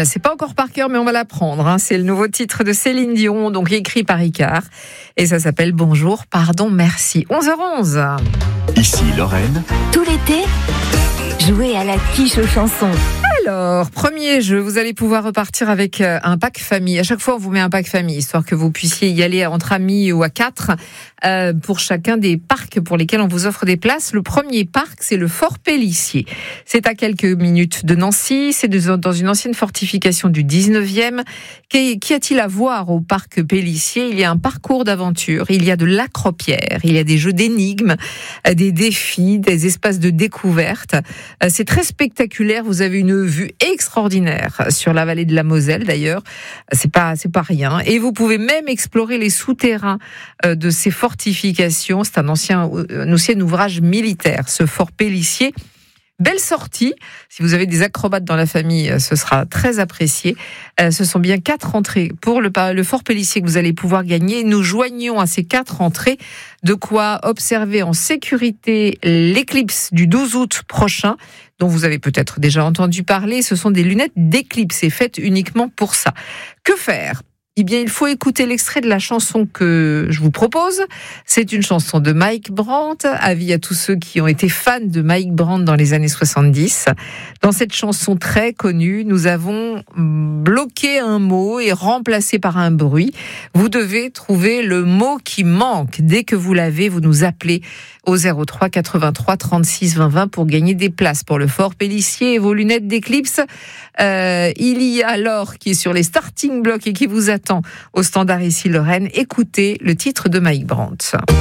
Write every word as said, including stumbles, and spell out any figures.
C'est pas encore par cœur, mais on va l'apprendre. Hein. C'est le nouveau titre de Céline Dion, donc écrit par Icare. Et ça s'appelle Bonjour, pardon, merci. onze heures onze. Ici Lorraine. Tout l'été, jouez à la quiche aux chansons. Alors, premier jeu, vous allez pouvoir repartir avec un pack famille. À chaque fois, on vous met un pack famille, histoire que vous puissiez y aller entre amis ou à quatre, euh, pour chacun des parcs pour lesquels on vous offre des places. Le premier parc, c'est le Fort Pélissier. C'est à quelques minutes de Nancy, c'est dans une ancienne fortification du dix-neuvième. Qu'y a-t-il à voir au parc Pélissier ? Il y a un parcours d'aventure, il y a de l'acropière, il y a des jeux d'énigmes, des défis, des espaces de découverte. C'est très spectaculaire, vous avez une vue extraordinaire sur la vallée de la Moselle d'ailleurs, c'est pas c'est pas rien, et vous pouvez même explorer les souterrains de ces fortifications. C'est un ancien un ancien ouvrage militaire, ce Fort Pélissier. Belle sortie, si vous avez des acrobates dans la famille, ce sera très apprécié. Euh, ce sont bien quatre entrées pour le, le Fort Pélissier que vous allez pouvoir gagner. Nous joignons à ces quatre entrées de quoi observer en sécurité l'éclipse du douze août prochain, dont vous avez peut-être déjà entendu parler. Ce sont des lunettes d'éclipse et faites uniquement pour ça. Que faire ? Eh bien, il faut écouter l'extrait de la chanson que je vous propose. C'est une chanson de Mike Brandt. Avis à tous ceux qui ont été fans de Mike Brandt dans les années soixante-dix. Dans cette chanson très connue, nous avons bloqué un mot et remplacé par un bruit. Vous devez trouver le mot qui manque. Dès que vous l'avez, vous nous appelez au zéro trois quatre-vingt-trois trente-six vingt vingt pour gagner des places pour le Fort Pélissier et vos lunettes d'éclipse. Euh, il y a Laure qui est sur les starting blocks et qui vous attend au standard ici Lorraine. Écoutez le titre de Mike Brandt.